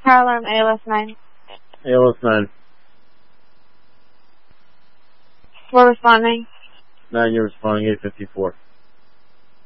Car alarm ALS 9. ALS 9. We're responding. 9, you're responding 854.